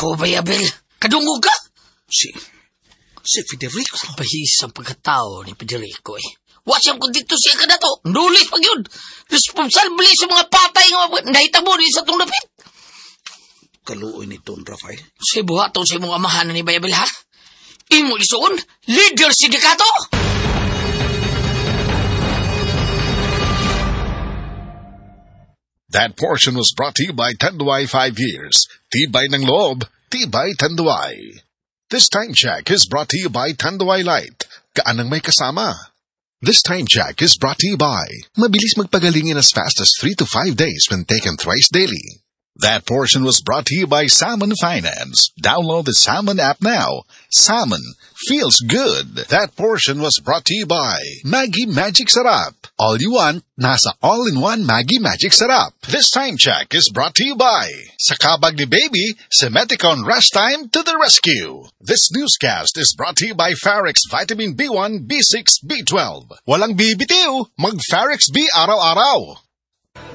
Nako, Bayabel. Kadungog ka? Si Federico. Bahis ang pagkatao ni Federico eh. Wasam ko dito siya ka na to. Nulis pag yun. Responsable sa mga patay nga nahitabo din sa itong lapit. Kaluoy ni Ton Rafael. Si buhaton sa mong amahanan ni Bayabel ha? Imo isuon, leader sindikato! That portion was brought to you by Tanduay 5 Years. Tibay ng loob, Tibay Tanduay. This time check is brought to you by Tanduay Light. Kaanang may kasama. This time check is brought to you by mabilis magpagaling in as fast as 3 to 5 days when taken thrice daily. That portion was brought to you by Salmon Finance. Download the Salmon app now. Salmon feels good. That portion was brought to you by Maggie Magic Sarap. All you want, nasa all-in-one Maggie Magic Sarap. This time check is brought to you by Sa kabag ni Baby, Semeticon Rush Time to the rescue. This newscast is brought to you by Farex Vitamin B1, B6, B12. Walang bibitiw, mag Farex B araw-araw.